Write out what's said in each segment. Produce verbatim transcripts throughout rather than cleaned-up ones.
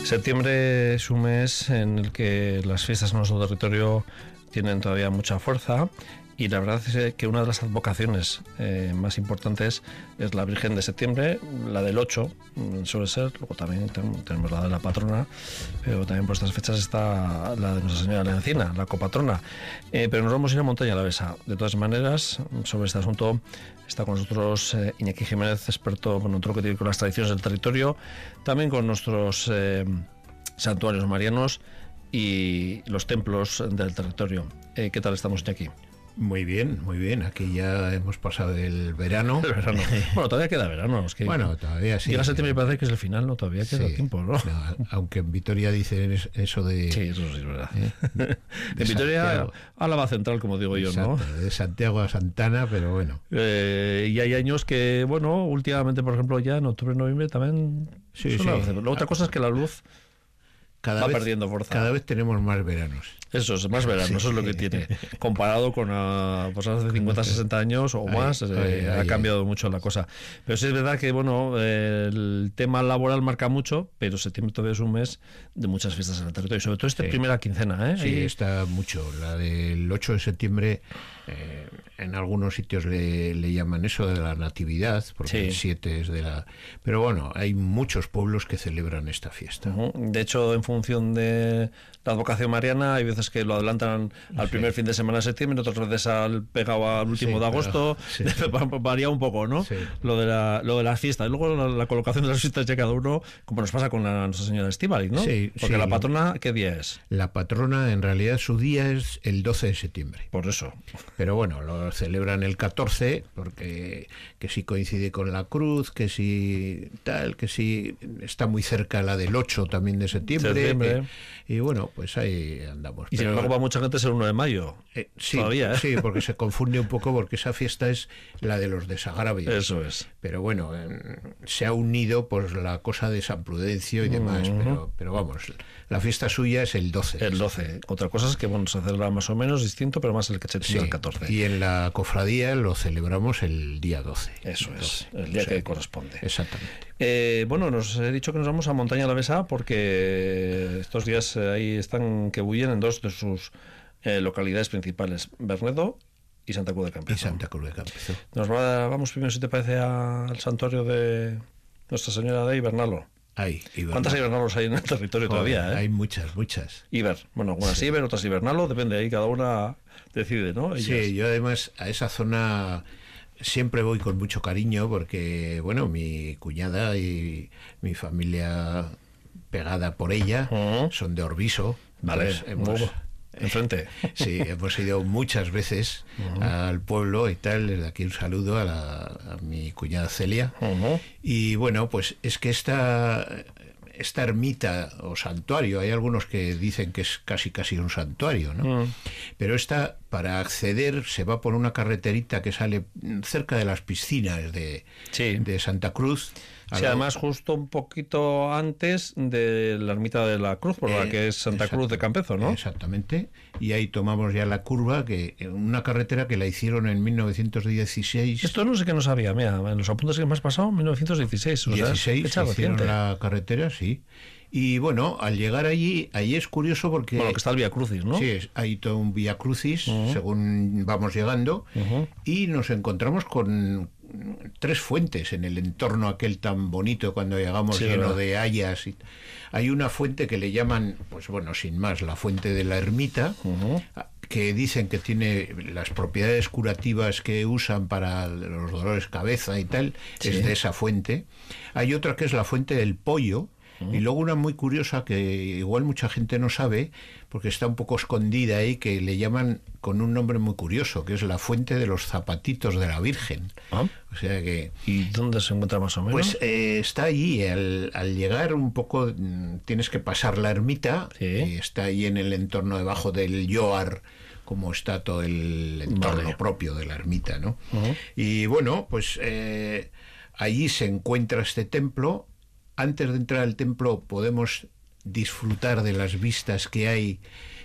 Septiembre es un mes en el que las fiestas en nuestro territorio tienen todavía mucha fuerza, y la verdad es que una de las advocaciones eh, más importantes es la Virgen de Septiembre, la del ocho suele ser, luego también tenemos la de la patrona, pero también por estas fechas está la de Nuestra Señora de la Encina, la copatrona. Eh, pero nos vamos a ir a Montaña Alavesa. De todas maneras, sobre este asunto está con nosotros eh, Iñaki Jiménez, experto, bueno, todo lo que tiene con las tradiciones del territorio, también con nuestros eh, santuarios marianos y los templos del territorio. Eh, ¿Qué tal estamos, Iñaki? Muy bien, muy bien. Aquí ya hemos pasado el verano. El verano. Bueno, todavía queda verano. Es que bueno, todavía sí. Llega septiembre y parece que es el final, ¿no? Todavía queda sí. tiempo, ¿no? no aunque en Vitoria dicen eso de... Sí, eso sí es verdad. ¿eh? De, de Vitoria Santiago, a Álava Central, como digo yo, exacto, ¿no? De Santiago a Santana, pero bueno. Eh, y hay años que, bueno, últimamente, por ejemplo, ya en octubre, noviembre también... Sí, sí. La otra cosa es que la luz... Cada va vez, perdiendo fuerza. Cada vez tenemos más veranos. Eso es, más veranos, sí, eso es lo que tiene. Comparado con uh, pues hace cincuenta, sesenta años o más, ay, eh, ay, ha ay, cambiado ay. mucho la cosa. Pero sí es verdad que, bueno, eh, el tema laboral marca mucho, pero septiembre todavía es un mes de muchas fiestas en el territorio, sobre todo esta sí. primera quincena, ¿eh? Sí, Ahí... está mucho. La del ocho de septiembre, eh, en algunos sitios le, le llaman eso de la natividad, porque sí. el siete es de la... Pero bueno, hay muchos pueblos que celebran esta fiesta. Uh-huh. De hecho, en función de la advocación mariana, hay veces que lo adelantan al sí. primer fin de semana de septiembre, otras veces al pegado al último sí, de agosto, sí. varía un poco, ¿no? Sí. Lo de la lo de las fiestas. Y luego la, la colocación de las fiestas ya cada uno, como nos pasa con la Nuestra Señora Estíbaliz, ¿no? Sí, Porque sí. la patrona, ¿qué día es? La patrona, en realidad, su día es el doce de septiembre. Por eso. Pero bueno, lo celebran el catorce, porque que si coincide con la cruz, que si tal, que si está muy cerca la del ocho también de septiembre. septiembre. Que, y bueno, pues ahí andamos. Y Pero, sin embargo, para mucha gente es el uno de mayo. Eh, sí, todavía, ¿eh? sí, porque se confunde un poco, porque esa fiesta es la de los desagravios. Eso es. Pero bueno, eh, se ha unido pues la cosa de San Prudencio y demás, uh-huh. pero, pero vamos, la fiesta suya es el doce. El doce. Otra cosa es que bueno, se celebra más o menos distinto, pero más el cachetillo sí. el catorce. Y en la cofradía lo celebramos el día doce. Eso el es, doce. el día o sea, que corresponde. Exactamente. Eh, bueno, nos he dicho que nos vamos a Montaña Alavesa porque estos días eh, ahí están que bullen en dos de sus eh, localidades principales, Bernedo y Santa Cruz de Campezo. Y Santa Cruz de Campezo. Nos va, vamos primero, si te parece, al santuario de Nuestra Señora de Ibernalo. Hay, ¿Cuántas Ibernalos hay en el territorio Joder, todavía? ¿eh? Hay muchas, muchas. Iber, bueno, algunas sí. Iber, otras Ibernalo, depende, ahí cada una decide, ¿no? Ellas. Sí, yo además a esa zona siempre voy con mucho cariño porque, bueno, mi cuñada y mi familia pegada por ella uh-huh. son de Orbiso. Vale, hemos, uh, enfrente. Sí, hemos ido muchas veces uh-huh. al pueblo y tal. Desde aquí un saludo a, la, a mi cuñada Celia. Uh-huh. Y bueno, pues es que esta... esta ermita o santuario, hay algunos que dicen que es casi casi un santuario, ¿no? Mm. Pero esta, para acceder, se va por una carreterita que sale cerca de las piscinas de, sí. de Santa Cruz. Sí, además justo un poquito antes de la ermita de la Cruz, por eh, la que es Santa Cruz de Campezo, ¿no? Exactamente. Y ahí tomamos ya la curva, que una carretera que la hicieron en mil novecientos dieciséis. Esto no sé qué no sabía, mira, en los apuntes que me has pasado, mil novecientos dieciséis. O dieciséis, sea, hicieron la carretera, sí. Y bueno, al llegar allí, allí es curioso porque... Bueno, que está el Vía Crucis, ¿no? Sí, hay todo un Vía Crucis, uh-huh. según vamos llegando, uh-huh. y nos encontramos con tres fuentes en el entorno aquel tan bonito cuando llegamos, sí, lleno ¿verdad? de hayas. Y... hay una fuente que le llaman, pues bueno, sin más, la fuente de la ermita, uh-huh. que dicen que tiene las propiedades curativas que usan para los dolores de cabeza y tal, sí. es de esa fuente. Hay otra que es la fuente del Pollo, y luego una muy curiosa que igual mucha gente no sabe, porque está un poco escondida ahí, que le llaman con un nombre muy curioso, que es la fuente de los zapatitos de la Virgen. ¿Ah? O sea que... ¿Y dónde se encuentra más o menos? Pues eh, está allí, al, al llegar un poco, tienes que pasar la ermita, ¿sí? Y está ahí en el entorno debajo del Lloar, como está todo el entorno vale. propio de la ermita, ¿no? Uh-huh. Y bueno, pues eh, allí se encuentra este templo. Antes de entrar al templo podemos disfrutar de las vistas que hay,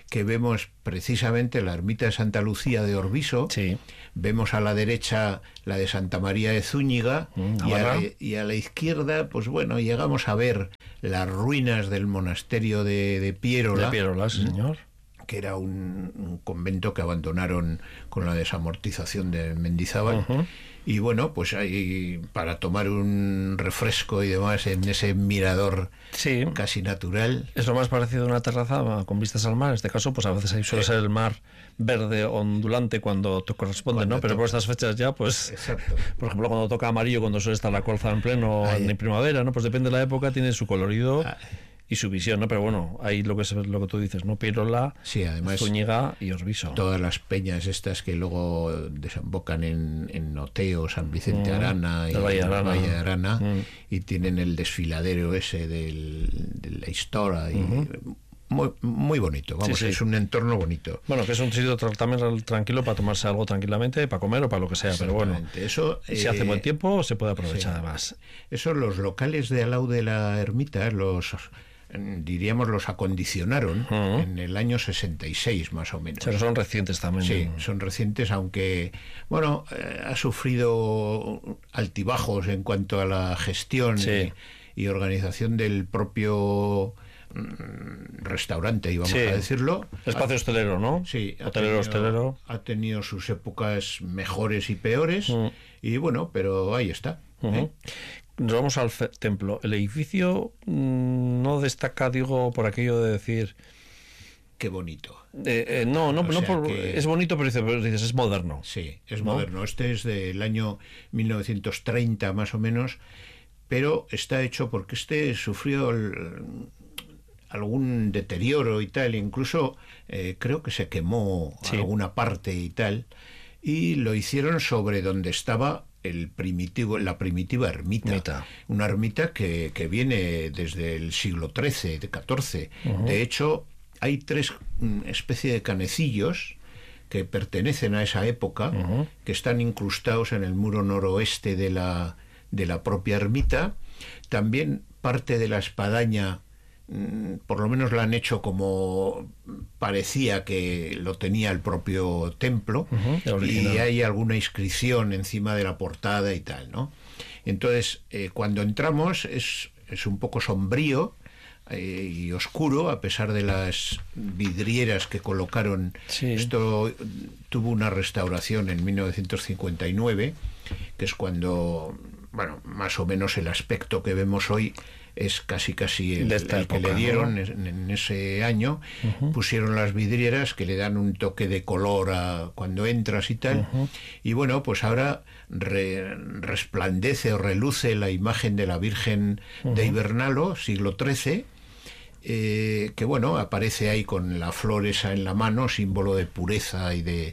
que vemos precisamente la ermita de Santa Lucía de Orbiso, sí. Vemos a la derecha la de Santa María de Zúñiga, mm, y, a la, y a la izquierda, pues bueno, llegamos a ver las ruinas del monasterio de, de Piérola. De Piérola, sí, señor. Que era un, un convento que abandonaron con la desamortización de Mendizábal. Uh-huh. Y bueno, pues ahí para tomar un refresco y demás en ese mirador sí. casi natural. Es lo más parecido a una terraza con vistas al mar. En este caso, pues a veces ahí suele ser el mar verde ondulante cuando te corresponde, cuando ¿no? Pero toca. Por estas fechas ya, pues... Exacto. Por ejemplo, cuando toca amarillo, cuando suele estar la colza en pleno ahí. En primavera, ¿no? Pues depende de la época, tiene su colorido... Ahí. Y su visión, ¿no? Pero bueno, ahí lo que es lo que tú dices, ¿no? Piérola, sí, además, Zúñiga y Orbiso. Todas las peñas estas que luego desembocan en, en Oteo, San Vicente mm, Arana y Valle Arana, Valle Arana mm. y tienen el desfiladero ese del, de la historia y mm-hmm. muy, muy bonito, vamos, sí, sí. Es un entorno bonito. Bueno, que es un sitio también tranquilo para tomarse algo tranquilamente, para comer o para lo que sea, pero bueno, eso, si eh, hace buen tiempo se puede aprovechar sí. además. Eso los locales de al lado de la ermita, los... diríamos los acondicionaron uh-huh. en el año sesenta y seis más o menos. Pero son recientes también. Sí, son recientes, aunque bueno, eh, ha sufrido altibajos en cuanto a la gestión sí. y, y organización del propio mm, restaurante, íbamos sí. a decirlo. Espacio ha, hostelero, ¿no? Sí, hotelero, ha tenido, hostelero. Ha tenido sus épocas mejores y peores uh-huh. y bueno, pero ahí está. Uh-huh. ¿eh? Nos vamos al fe- templo. El edificio mmm, no destaca, digo, por aquello de decir... Qué bonito. Eh, eh, no, no, no por, que... es bonito, pero dices, pero dices, es moderno. Sí, es ¿no? moderno. Este es del año mil novecientos treinta más o menos, pero está hecho porque este sufrió el, algún deterioro y tal, incluso eh, creo que se quemó sí. alguna parte y tal, y lo hicieron sobre donde estaba el primitivo, la primitiva ermita, Mita. Una ermita que, que viene desde el siglo trece, de catorce. Uh-huh. De hecho, hay tres especies de canecillos que pertenecen a esa época, uh-huh. que están incrustados en el muro noroeste de la, de la propia ermita. También parte de la espadaña, por lo menos la han hecho como parecía que lo tenía el propio templo, uh-huh, y hay alguna inscripción encima de la portada y tal, ¿no? Entonces, eh, cuando entramos es, es un poco sombrío eh, y oscuro, a pesar de las vidrieras que colocaron. Sí. Esto tuvo una restauración en mil novecientos cincuenta y nueve, que es cuando, bueno, más o menos el aspecto que vemos hoy es casi casi el, el época, que le dieron, ¿no? en, en ese año. Uh-huh. Pusieron las vidrieras que le dan un toque de color a cuando entras y tal. Uh-huh. Y bueno, pues ahora re, resplandece o reluce la imagen de la Virgen uh-huh. de Hibernalo, siglo trece, eh, que bueno, aparece ahí con la flor esa en la mano, símbolo de pureza y de...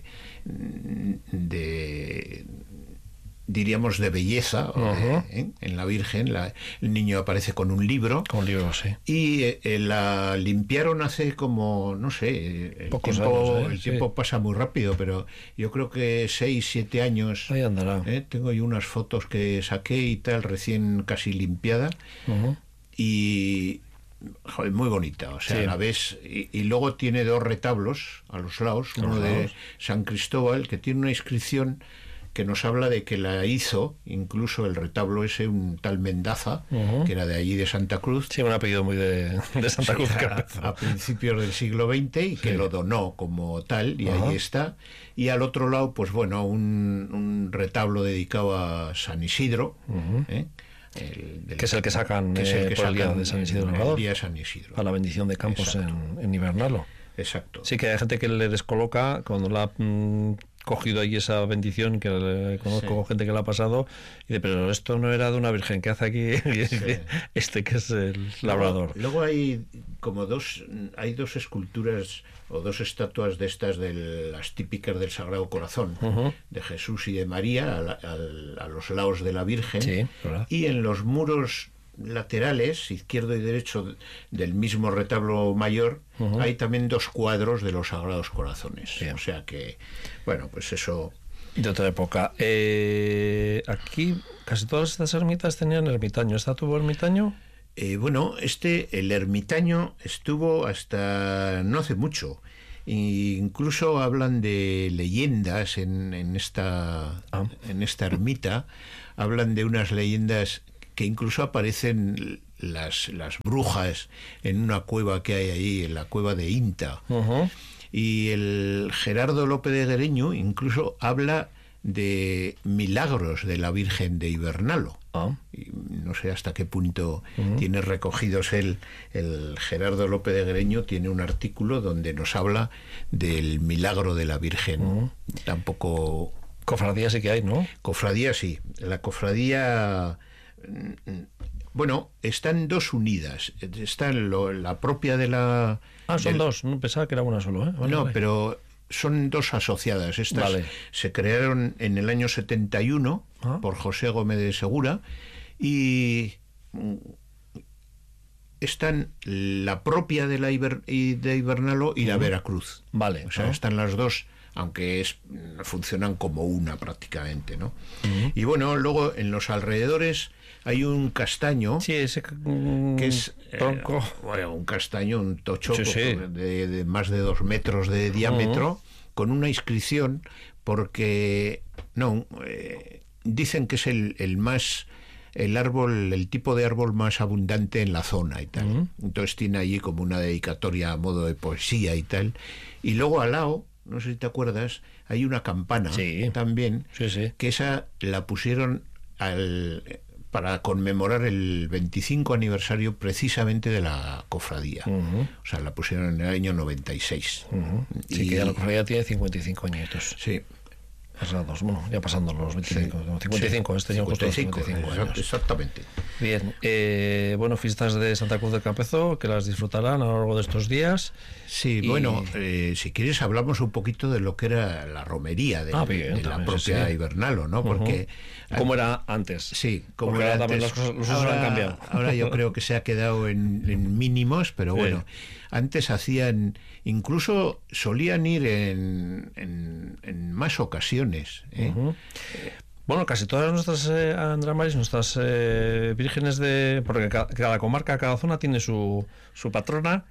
de diríamos de belleza, uh-huh. ¿eh? En la Virgen. La, el niño aparece con un libro. Con un libro, sí. Y eh, la limpiaron hace como, no sé, el Pocos tiempo, años, ¿eh? el tiempo sí. pasa muy rápido, pero yo creo que seis, siete años. Ahí andará. ¿eh? Tengo ahí unas fotos que saqué y tal, recién casi limpiada. Uh-huh. Y... Joder, muy bonita, o sea, sí. la ves, y, y luego tiene dos retablos a los lados, uno los de lados. San Cristóbal, que tiene una inscripción que nos habla de que la hizo, incluso el retablo ese, un tal Mendaza, uh-huh. que era de allí de Santa Cruz. Sí, un apellido muy de, de Santa sí, Cruz. A, a principios del siglo veinte, y que sí. lo donó como tal, y uh-huh. ahí está. Y al otro lado, pues bueno, un, un retablo dedicado a San Isidro, uh-huh. ¿eh? El, del, que es el que sacan, que es el que eh, por sacan el día de San Isidro Labrador, el día de San Isidro, a la bendición de campos en, en Hibernalo. Exacto. Sí, que hay gente que le descoloca cuando la ha mmm, cogido ahí esa bendición, que le, conozco sí. gente que la ha pasado, y dice, pero esto no era de una virgen, ¿qué hace aquí sí. este que es el labrador? Luego, luego hay como dos, hay dos esculturas o dos estatuas de estas, de las típicas del Sagrado Corazón, uh-huh. de Jesús y de María, a, la, a, a los lados de la Virgen, sí, y en los muros laterales, izquierdo y derecho del mismo retablo mayor, uh-huh. hay también dos cuadros de los Sagrados Corazones. Bien. O sea que, bueno, pues eso... De otra época. Eh, aquí casi todas estas ermitas tenían ermitaño. ¿Esta tuvo ermitaño? Eh, bueno, este, el ermitaño estuvo hasta no hace mucho. E incluso hablan de leyendas en, en, esta, ah. en esta ermita, hablan de unas leyendas que incluso aparecen las, las brujas en una cueva que hay ahí, en la cueva de Inta. Uh-huh. Y el Gerardo López de Guereño incluso habla de milagros de la Virgen de Ibernalo. Ah. Y no sé hasta qué punto uh-huh. tiene recogidos él. El Gerardo López de Guereño tiene un artículo donde nos habla del milagro de la Virgen. Uh-huh. Tampoco... Cofradía sí que hay, ¿no? Cofradía sí. La cofradía... Bueno, están dos unidas. Está lo, la propia de la... Ah, son del... dos. No pensaba que era una solo, ¿eh? Vale, no, vale. Pero son dos asociadas. Estas vale. se crearon en el año setenta y uno ¿Ah? por José Gómez de Segura y están la propia de la Iber... de Ibernalo y uh-huh. la Veracruz. Vale. O sea, uh-huh. están las dos, aunque es, funcionan como una prácticamente, ¿no? Uh-huh. Y bueno, luego en los alrededores hay un castaño, sí, ese um, que es tronco, eh, bueno, un castaño, un tocho sí, sí. De, de más de dos metros de diámetro, uh-huh. con una inscripción, porque no eh, dicen que es el, el más el árbol, el tipo de árbol más abundante en la zona y tal. Uh-huh. Entonces tiene allí como una dedicatoria a modo de poesía y tal. Y luego al lado, no sé si te acuerdas, hay una campana sí. también, sí, sí. que esa la pusieron al para conmemorar el veinticinco aniversario precisamente de la cofradía. Uh-huh. O sea, la pusieron en el año noventa y seis. Uh-huh. Sí, y... que ya la cofradía tiene cincuenta y cinco añitos. Sí. Pasados, bueno, ya pasando los veinticinco, sí. cincuenta y cinco, sí. Este año justo los cincuenta y cinco años. Exactamente. Bien, eh, bueno, fiestas de Santa Cruz del Campezo, que las disfrutarán a lo largo de estos días. Sí, y... bueno, eh, si quieres hablamos un poquito de lo que era la romería de, ah, bien, de la propia sí. Ibernalo, ¿no? Porque... Uh-huh. ¿Cómo era antes? Sí, como Porque era ahora antes. También las cosas, los usos ahora, han cambiado. Ahora yo creo que se ha quedado en, en mínimos, pero sí. bueno, antes hacían, incluso solían ir en, en, en más ocasiones, ¿eh? Uh-huh. Bueno, casi todas nuestras eh, Andramaris, nuestras eh, vírgenes de... Porque cada, cada comarca, cada zona tiene su, su patrona,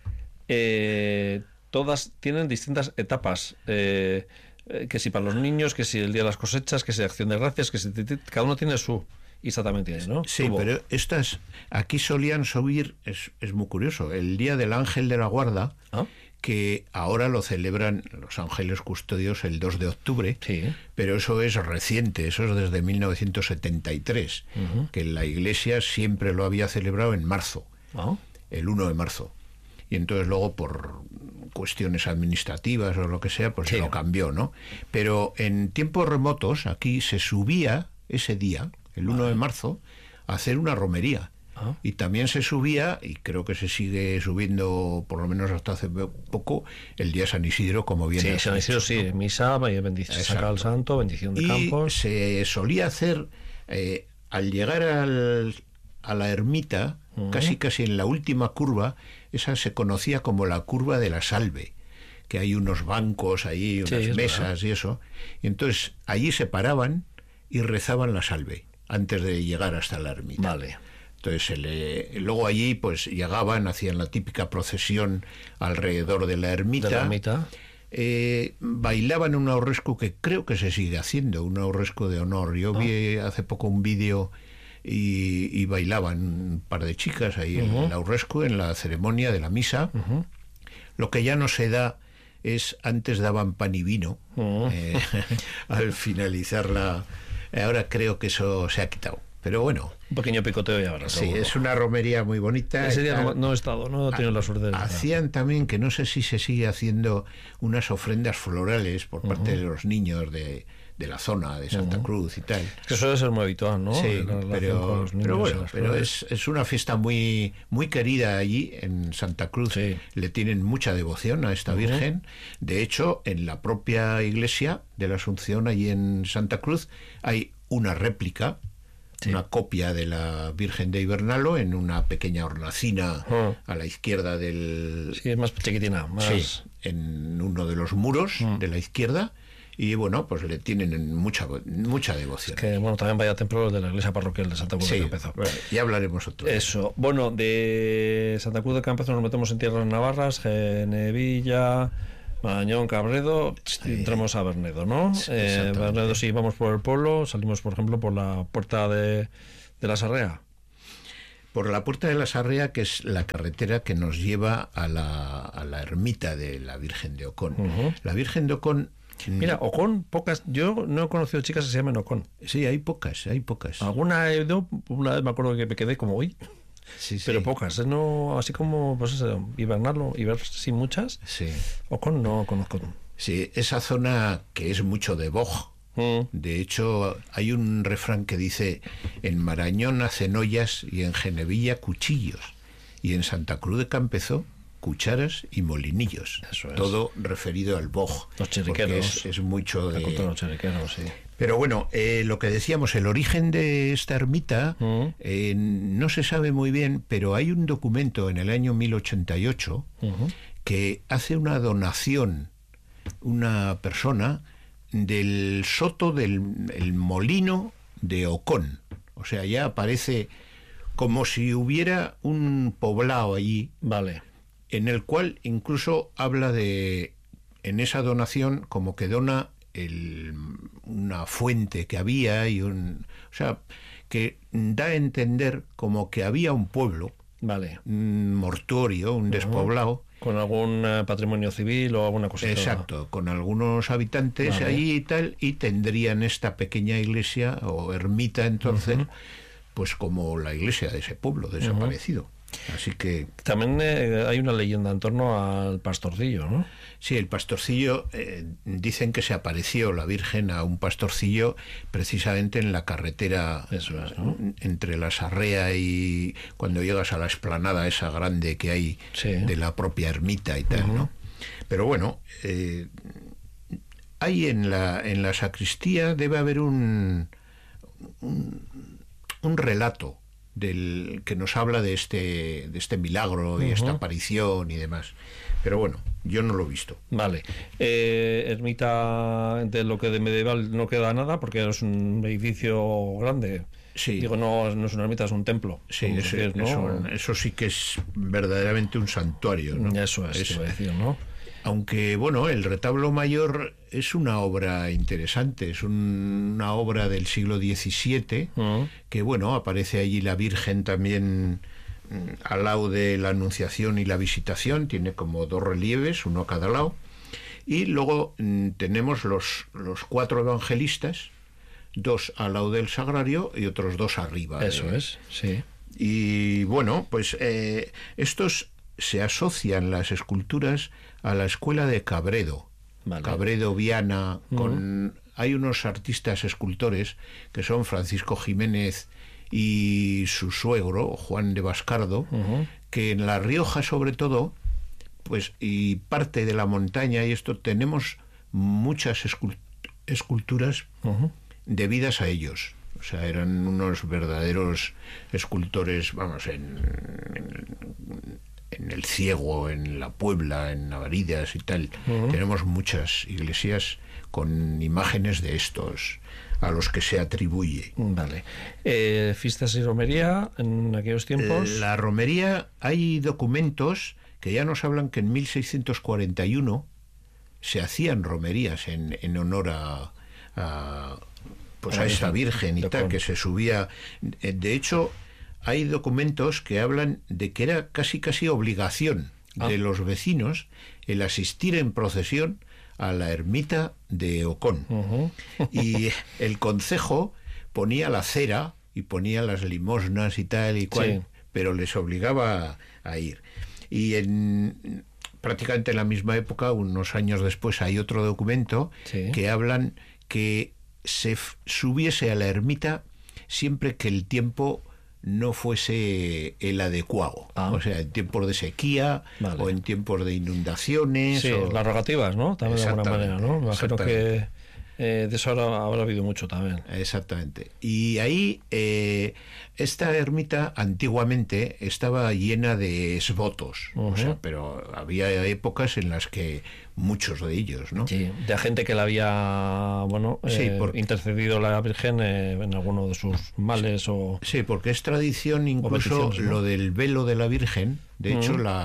eh, todas tienen distintas etapas, eh, eh, que si para los niños, que si el día de las cosechas, que si acción de gracias, que si cada uno tiene su... Y esta también tiene, ¿no? Sí, Tuvo. Pero estas aquí solían subir, es, es muy curioso, el día del Ángel de la Guarda, ¿ah? que ahora lo celebran los ángeles custodios el dos de octubre, sí. pero eso es reciente, eso es desde mil novecientos setenta y tres, uh-huh. que la Iglesia siempre lo había celebrado en marzo, ¿ah? el uno de marzo. Y entonces luego por cuestiones administrativas o lo que sea, pues sí. lo cambió, ¿no? Pero en tiempos remotos aquí se subía ese día, el uno de marzo, a hacer una romería. ¿Ah? Y también se subía, y creo que se sigue subiendo por lo menos hasta hace poco, el día San Isidro, como bien sí, San Isidro, sí, ¿no? Misa, bendición, saca al santo, bendición de y campos. Se solía hacer, eh, al llegar al, a la ermita, uh-huh. casi casi en la última curva, esa se conocía como la curva de la Salve, que hay unos bancos ahí, unas sí, mesas verdad. Y eso, y entonces allí se paraban y rezaban la Salve antes de llegar hasta la ermita. Vale. Entonces se le, luego allí pues llegaban, hacían la típica procesión alrededor de la ermita, de la ermita. Eh, bailaban un aurrescu que creo que se sigue haciendo, un aurrescu de honor. Yo oh. vi hace poco un vídeo y, y bailaban un par de chicas ahí uh-huh. en el aurrescu, en la ceremonia de la misa. Uh-huh. Lo que ya no se da es, antes daban pan y vino uh-huh. eh, al finalizar la... Ahora creo que eso se ha quitado. Pero bueno. Un pequeño picoteo ya ahora. Sí, seguro. Es una romería muy bonita. Ese día no, no he estado, no he tenido la suerte de... Hacían también, que no sé si se sigue haciendo, unas ofrendas florales por parte uh-huh. de los niños de, de la zona de Santa uh-huh. Cruz y tal. Es que eso debe ser muy habitual, ¿no? Sí, pero, pero bueno, pero es, es una fiesta muy, muy querida allí en Santa Cruz. Sí. Le tienen mucha devoción a esta uh-huh. Virgen. De hecho, en la propia iglesia de la Asunción, allí en Santa Cruz, hay una réplica, sí. una copia de la Virgen de Ibernalo en una pequeña hornacina uh-huh. a la izquierda del... Sí, es más chiquitina. Más... Sí, en uno de los muros uh-huh. de la izquierda. Y bueno, pues le tienen mucha mucha devoción. Es que bueno, también vaya templo de la iglesia parroquial de Santa Cruz sí, de Campezo. Bueno, ya hablaremos otro día. Eso. Bueno, de Santa Cruz de Campezo nos metemos en tierras navarras, Genevilla, Marañón, Cabredo, sí. Entramos a Bernedo, ¿no? Sí, eh, Bernedo, si vamos por el pueblo, salimos, por ejemplo, por la puerta de, de la Sarrea. Por la puerta de la Sarrea, que es la carretera que nos lleva a la, a la ermita de la Virgen de Ocón. Uh-huh. La Virgen de Ocón... Mira, Ocón, pocas... Yo no he conocido chicas que se llamen Ocón. Sí, hay pocas, hay pocas. Alguna he ido, una vez me acuerdo que me quedé como hoy. Sí, sí. Pero pocas, ¿eh? No, así como, pues eso, hibernarlo y ver sin muchas. Sí. Ocón no conozco. Sí, esa zona que es mucho de boj. Mm. De hecho, hay un refrán que dice: en Marañón hacen ollas y en Genevilla cuchillos, y en Santa Cruz de Campezo cucharas y molinillos. Eso es. Todo referido al boj. Los chirriqueros. Es, es mucho de... Los chirriqueros, sí. Pero bueno, eh, lo que decíamos, el origen de esta ermita uh-huh. eh, no se sabe muy bien, pero hay un documento en el año mil ochenta y ocho uh-huh. que hace una donación, una persona, del soto del el molino de Ocón. O sea, ya aparece como si hubiera un poblado allí. Vale. En el cual incluso habla de, en esa donación, como que dona el, una fuente que había y un, o sea, que da a entender como que había un pueblo, vale, un mortuorio, un despoblado, uh-huh. con algún uh, patrimonio civil o alguna cosa. Exacto, con algunos habitantes, vale, allí y tal, y tendrían esta pequeña iglesia o ermita entonces, uh-huh. pues como la iglesia de ese pueblo desaparecido. Uh-huh. Así que también eh, hay una leyenda en torno al pastorcillo, ¿no? Sí, el pastorcillo, eh, dicen que se apareció la Virgen a un pastorcillo precisamente en la carretera. Eso es, ¿no? Entre la Sarrea y cuando llegas a la explanada esa grande que hay, sí, de la propia ermita y tal, uh-huh. ¿no? Pero bueno, eh, hay en la en la sacristía debe haber un un, un relato del que nos habla de este de este milagro y uh-huh. esta aparición y demás, pero bueno, yo no lo he visto. Vale. Eh, ermita, de lo que de medieval no queda nada porque es un edificio grande. Sí. Digo, no, no es una ermita, es un templo. Sí, eso, decir, ¿no? eso, eso sí que es verdaderamente un santuario, ¿no? Eso es, es iba a decir, ¿no? Aunque, bueno, el retablo mayor es una obra interesante, es un, una obra del siglo diecisiete, uh-huh. que, bueno, aparece allí la Virgen también al lado de la Anunciación y la Visitación, tiene como dos relieves, uno a cada lado, y luego mm, tenemos los, los cuatro evangelistas, dos al lado del sagrario y otros dos arriba. Eso eh. es, sí. Y, bueno, pues eh, estos se asocian, las esculturas, a la escuela de Cabredo. Vale. Cabredo, Viana, con uh-huh. hay unos artistas escultores que son Francisco Jiménez y su suegro, Juan de Bascardo, uh-huh. que en La Rioja sobre todo, pues y parte de la montaña y esto, tenemos muchas escult- esculturas uh-huh. debidas a ellos. O sea, eran unos verdaderos escultores, vamos, en, en en el Ciego, en la Puebla, en Navaridas y tal. Uh-huh. Tenemos muchas iglesias con imágenes de estos a los que se atribuye. Vale. Eh, ¿Fiestas y romería en aquellos tiempos? La romería, hay documentos que ya nos hablan que en mil seiscientos cuarenta y uno se hacían romerías en, en honor a, a, pues a esta Virgen y tal, que se subía. De hecho, hay documentos que hablan de que era casi casi obligación ah. de los vecinos el asistir en procesión a la ermita de Ocón. Uh-huh. Y el concejo ponía la cera y ponía las limosnas y tal y cual, sí. pero les obligaba a ir. Y en prácticamente en la misma época, unos años después, hay otro documento sí. que hablan que se f- subiese a la ermita siempre que el tiempo no fuese el adecuado, ah. o sea, en tiempos de sequía, vale, o en tiempos de inundaciones. Sí, o... las rogativas, ¿no? También de alguna manera, ¿no? Me imagino que eh, de eso habrá, habrá habido mucho también. Exactamente. Y ahí, eh, esta ermita antiguamente estaba llena de esvotos, uh-huh. o sea, pero había épocas en las que muchos de ellos, ¿no? Sí, de gente que le había, bueno, eh, sí, porque, intercedido la Virgen eh, en alguno de sus males sí, o... Sí, porque es tradición incluso, ¿no?, lo del velo de la Virgen. De uh-huh. hecho, la,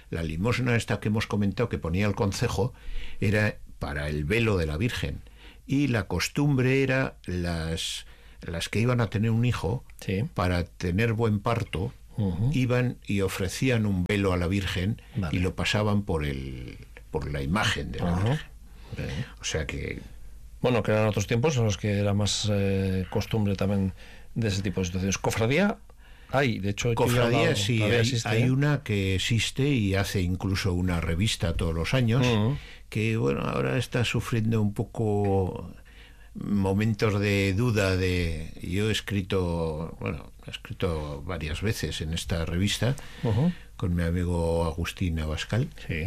la limosna esta que hemos comentado que ponía el concejo era para el velo de la Virgen, y la costumbre era las, las que iban a tener un hijo, sí. para tener buen parto, uh-huh. iban y ofrecían un velo a la Virgen, vale. y lo pasaban por el por la imagen de la uh-huh. Virgen. Okay. O sea que... Bueno, que eran otros tiempos en los que era más eh, costumbre también de ese tipo de situaciones. ¿Cofradía? Hay, de hecho... Cofradía sí, hay, existe, hay ¿eh? una que existe y hace incluso una revista todos los años, uh-huh. que bueno, ahora está sufriendo un poco momentos de duda. De yo he escrito, bueno, he escrito varias veces en esta revista, uh-huh. con mi amigo Agustín Abascal. Sí.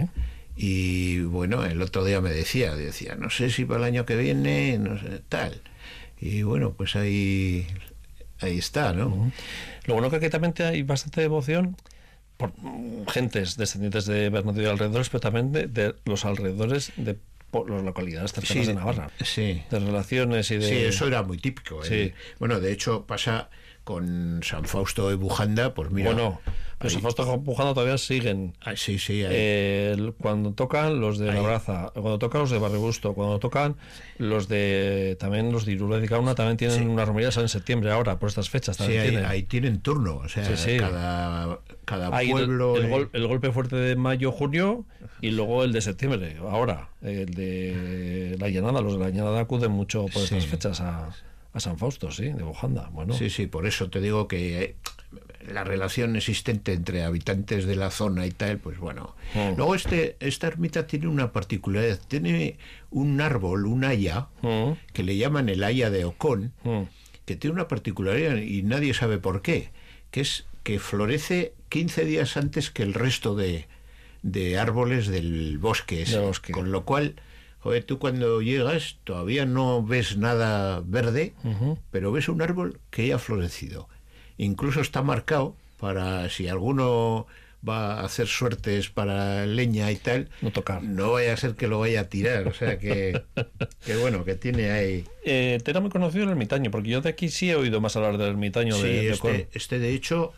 Y bueno, el otro día me decía, decía, no sé si para el año que viene, no sé, tal. Y bueno, pues ahí, ahí está, ¿no? Uh-huh. Lo bueno que aquí también hay bastante devoción por gentes descendientes de Bernardo y alrededores, pero también de, de los alrededores de por las localidades cercanas, sí, de Navarra. Sí. De relaciones y de... Sí, eso era muy típico. ¿eh? Sí. Bueno, de hecho pasa con San Fausto de Bujanda, pues mira... Bueno, pues San Fausto de Bujanda todavía siguen. Ah, sí, sí. Eh, cuando tocan los de ahí. La Braza, cuando tocan los de Barrebusto, cuando tocan los de... También los de Irula de Cauna también tienen sí. una romería en septiembre ahora, por estas fechas también sí, tienen. Ahí, ahí tienen turno, o sea, sí, sí. cada, cada pueblo... El, el, gol, el golpe fuerte de mayo, junio, y luego el de septiembre, ahora, el de la llanada, los de la llanada acuden mucho por estas sí. fechas a... A San Fausto, sí, de Bujanda. Bueno. Sí, sí, por eso te digo que la relación existente entre habitantes de la zona y tal, pues bueno. Mm. Luego este esta ermita tiene una particularidad, tiene un árbol, un haya, mm. que le llaman el haya de Ocón, mm. que tiene una particularidad y nadie sabe por qué, que es que florece quince días antes que el resto de, de árboles del bosque, ese, de bosque. Con lo cual... Joder, tú cuando llegas todavía no ves nada verde, uh-huh. pero ves un árbol que ya ha florecido. Incluso está marcado para si alguno va a hacer suertes para leña y tal, no tocar. No vaya a ser que lo vaya a tirar. O sea que, que bueno, que tiene ahí... Eh, te era muy conocido el ermitaño, porque yo de aquí sí he oído más hablar del ermitaño. Sí, de, de este, este de hecho,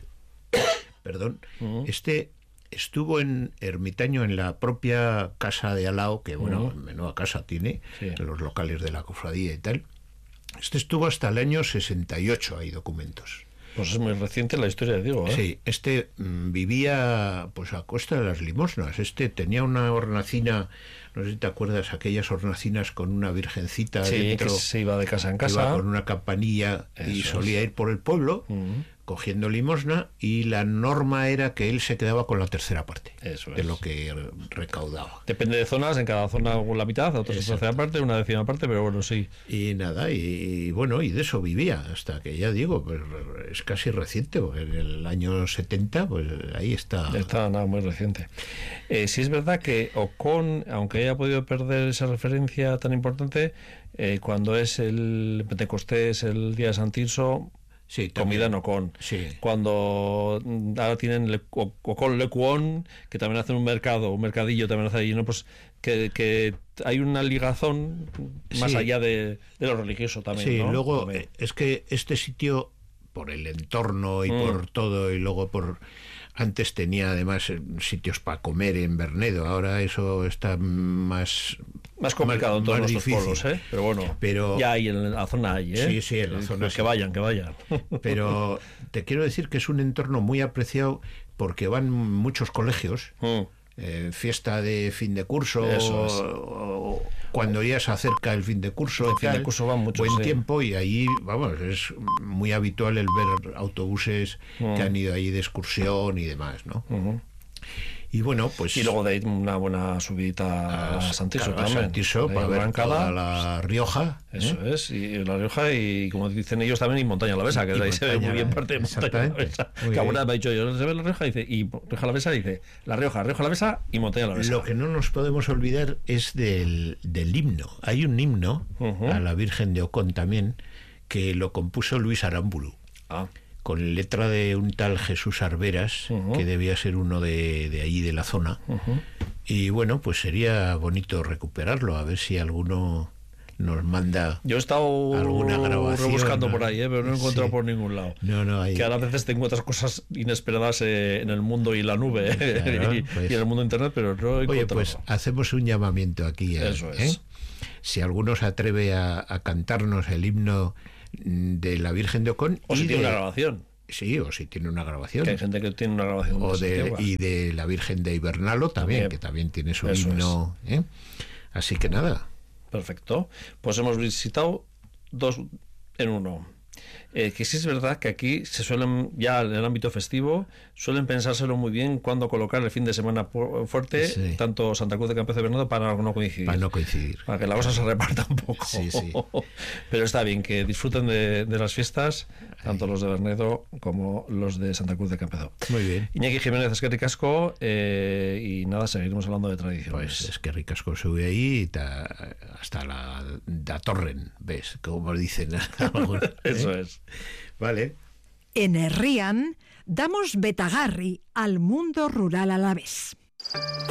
perdón, uh-huh. este... Estuvo en ermitaño en la propia casa de Alao, que bueno, uh-huh. menuda casa tiene, sí. en los locales de la cofradía y tal. Este estuvo hasta el año sesenta y ocho, hay documentos. Pues es muy reciente la historia, digo, ¿eh? Sí, este mmm, vivía pues a costa de las limosnas. Este tenía una hornacina, no sé si te acuerdas, aquellas hornacinas con una virgencita sí, dentro. Que se iba de casa en casa. Iba con una campanilla. Eso y solía es. ir por el pueblo. Uh-huh. cogiendo limosna, y la norma era que él se quedaba con la tercera parte Eso de es. lo que recaudaba. Depende de zonas, en cada zona la mitad, otras la tercera parte, una décima parte, pero bueno, sí. Y nada, y, y bueno, y de eso vivía, hasta que ya digo, pues es casi reciente, porque en el año setenta, pues ahí está. Está nada muy reciente. Eh, sí es verdad que Ocón, aunque haya podido perder esa referencia tan importante, eh, cuando es el Pentecostés, el día de San Tirso, sí, comida en Ocón. Sí. Cuando ahora tienen le, Ocón Lecuón, que también hacen un mercado, un mercadillo también hace allí, ¿no? Pues que, que hay una ligazón más sí. allá de, de lo religioso también. Sí, ¿no? luego También. Es que este sitio, por el entorno y mm. por todo, y luego por... Antes tenía además sitios para comer en Bernedo, ahora eso está más... Más complicado más, en todos nuestros pueblos, ¿eh? Pero bueno, pero, ya hay en la zona hay, ¿eh? Sí, sí, en la zona Que sí. vayan, que vayan. Pero te quiero decir que es un entorno muy apreciado porque van muchos colegios, mm. eh, fiesta de fin de curso, eso es. o, cuando ya se acerca el fin de curso, el fin de curso van muchos, buen sí. tiempo, y ahí, vamos, es muy habitual el ver autobuses mm. que han ido ahí de excursión y demás, ¿no? Uh-huh. Y bueno, pues... Y luego de ahí una buena subidita a San Tirso claro, también. San Tirso, para ver toda la Rioja. Eso ¿eh? es, y la Rioja, y como dicen ellos también, y Montaña Alavesa, que de ahí se ve muy bien parte de Montaña Alavesa. Que alguna vez me ha dicho yo, se ve la Rioja, dice, y Rioja Alavesa, dice, la Rioja, Rioja Alavesa y Montaña Alavesa. Lo que no nos podemos olvidar es del, del himno. Hay un himno uh-huh. a la Virgen de Ocón también, que lo compuso Luis Aramburu. Ah. Con letra de un tal Jesús Arberas, uh-huh. que debía ser uno de, de ahí, de la zona. Uh-huh. Y bueno, pues sería bonito recuperarlo, a ver si alguno nos manda. Yo he estado alguna grabación, rebuscando ¿no? por ahí, ¿eh? Pero no he encontrado Sí. por ningún lado. No, no, hay... Que ahora a veces tengo otras cosas inesperadas eh, en el mundo y la nube, ¿eh? Claro, y, pues... y en el mundo internet, pero no he encontrado. Oye, pues hacemos un llamamiento aquí. ¿eh? Eso es. ¿eh? Si alguno se atreve a, a cantarnos el himno de la Virgen de Ocón. O si y tiene de... una grabación. Sí, o si tiene una grabación. Que hay gente que tiene una grabación. O de, antigua. y de la Virgen de Ibernalo también, También. que también tiene su Eso himno. ¿eh? Así que nada. Perfecto. Pues hemos visitado dos en uno. Eh, que sí es verdad que aquí se suelen, ya en el ámbito festivo, suelen pensárselo muy bien cuándo colocar el fin de semana fuerte, Sí. tanto Santa Cruz de Campezo y Bernardo, para no coincidir. Para no coincidir. Para que la cosa se reparta un poco. Sí, sí. Pero está bien, que disfruten de, de las fiestas, tanto los de Bernedo como los de Santa Cruz de Campezo. Muy bien. Iñaki Jiménez, es que ricasco, eh, y nada, seguiremos hablando de tradiciones. Pues es que ricasco sube ahí ta, hasta la da Torren, ¿ves? Como dicen. ¿eh? Eso es. Vale. En Herrian damos Betagarri al mundo rural alavés.